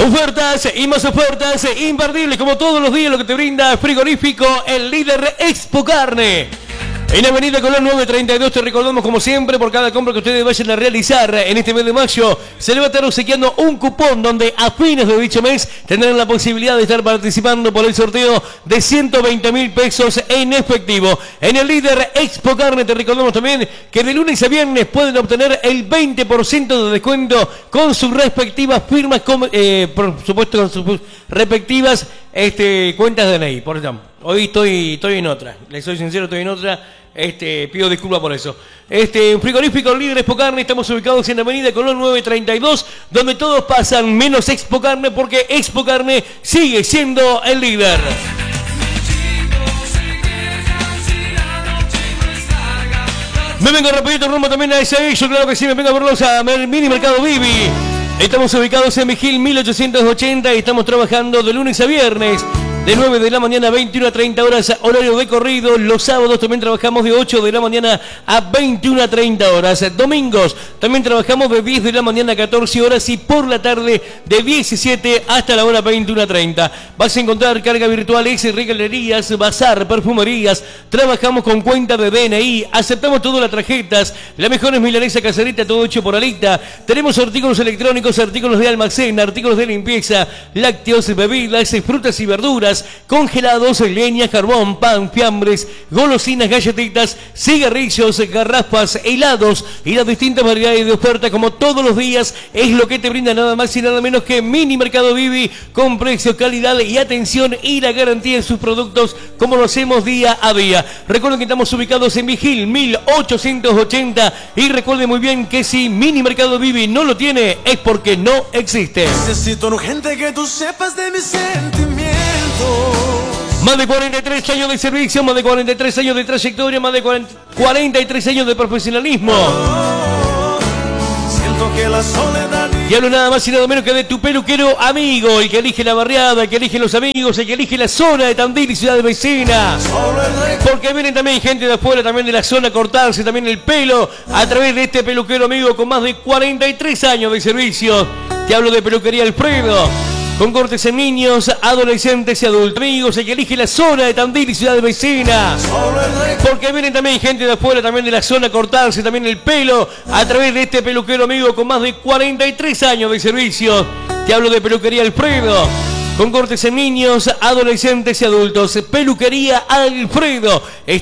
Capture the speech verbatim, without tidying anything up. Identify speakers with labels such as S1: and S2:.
S1: Ofertas y más ofertas imperdibles como todos los días, lo que te brinda Frigorífico El Líder Expo Carne. En Avenida Colón nueve treinta y dos te recordamos como siempre, por cada compra que ustedes vayan a realizar en este mes de mayo, se le va a estar obsequiando un cupón donde a fines de dicho mes tendrán la posibilidad de estar participando por el sorteo de ciento veinte mil pesos en efectivo. En El Líder Expo Carne te recordamos también que de lunes a viernes pueden obtener el veinte por ciento de descuento con sus respectivas firmas, con, eh, por supuesto con sus respectivas este, cuentas de D N I. Por ejemplo, hoy estoy, estoy en otra, les soy sincero, estoy en otra. Este, pido disculpas por eso. Este, en Frigorífico Líder Expo Carne estamos ubicados en Avenida Colón nueve treinta y dos, donde todos pasan menos Expo Carne, porque Expo Carne sigue siendo el líder. Me vengo rapidito rumbo también a ese ello, claro que sí, me vengo a verlos a Mini Mercado Vivi. Estamos ubicados en Vigil mil ochocientos ochenta y estamos trabajando de lunes a viernes. De nueve de la mañana a veintiuna a treinta horas, horario de corrido. Los sábados también trabajamos de ocho de la mañana a veintiuna a treinta horas. Domingos también trabajamos de diez de la mañana a catorce horas y por la tarde de diecisiete hasta la hora veintiuna a treinta. Vas a encontrar carga virtuales, regalerías, bazar, perfumerías. Trabajamos con cuenta de D N I, aceptamos todas las tarjetas. La mejor es milanesa caserita, todo hecho por Alita. Tenemos artículos electrónicos, artículos de almacén, artículos de limpieza, lácteos, bebidas, frutas y verduras, congelados, leña, carbón, pan, fiambres, golosinas, galletitas, cigarrillos, garrafas, helados y las distintas variedades de oferta como todos los días es lo que te brinda nada más y nada menos que Mini Mercado Vivi, con precio, calidad y atención y la garantía en sus productos como lo hacemos día a día. Recuerden que estamos ubicados en Vigil mil ochocientos ochenta y recuerden muy bien que si Mini Mercado Vivi no lo tiene es porque no existe.
S2: Necesito urgente que tú sepas de mis sentimientos.
S1: Más de cuarenta y tres años de servicio, más de cuarenta y tres años de trayectoria, más de cuarenta y tres años de profesionalismo.
S2: Oh, siento que la soledad...
S1: Y hablo nada más y nada menos que de tu peluquero amigo, el que elige la barriada, el que elige los amigos, el que elige la zona de Tandil y ciudad vecina. Porque vienen también gente de afuera, también de la zona, a cortarse también el pelo a través de este peluquero amigo con más de cuarenta y tres años de servicio. Te hablo de Peluquería Alfredo, con cortes en niños, adolescentes y adultos. Amigos, el que elige la zona de Tandil y ciudad vecina. Porque vienen también gente de afuera, también de la zona, a cortarse también el pelo a través de este peluquero amigo con más de cuarenta y tres años de servicio. Te hablo de Peluquería Alfredo, con cortes en niños, adolescentes y adultos. Peluquería Alfredo.